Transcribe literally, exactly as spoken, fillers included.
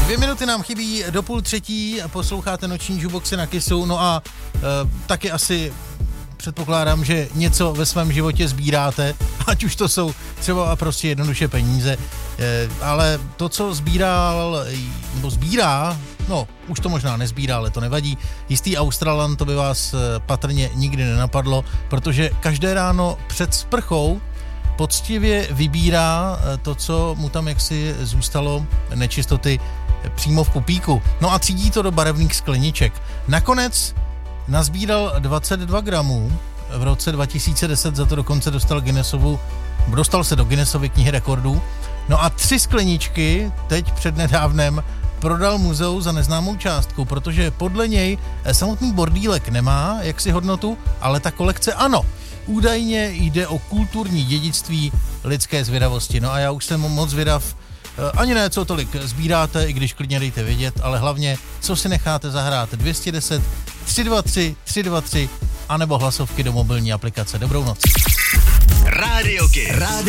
Dvě minuty nám chybí do půl třetí, posloucháte noční jukeboxy na Kissu, no a e, taky asi předpokládám, že něco ve svém životě sbíráte, ať už to jsou třeba prostě jednoduše peníze, e, ale to, co sbíral, nebo sbírá, no už to možná nezbírá, ale to nevadí, jistý Australan, to by vás patrně nikdy nenapadlo, protože každé ráno před sprchou poctivě vybírá to, co mu tam jaksi zůstalo nečistoty přímo v pupíku. No a třídí to do barevných skleniček. Nakonec nazbíral dvacet dva gramů, v roce dva tisíce deset za to dokonce dostal Guinnessovu, dostal se do Guinnessovy knihy rekordů. No a tři skleničky teď přednedávnem prodal muzeu za neznámou částku, protože podle něj samotný bordílek nemá jaksi hodnotu, ale ta kolekce ano. Údajně jde o kulturní dědictví lidské zvědavosti. No a já už jsem moc zvědav, ani ne, co tolik sbíráte, i když klidně dejte vědět, ale hlavně, co si necháte zahrát. Dvě stě deset, tři dva tři, tři dva tři, anebo hlasovky do mobilní aplikace. Dobrou noc. Rádio Kiss.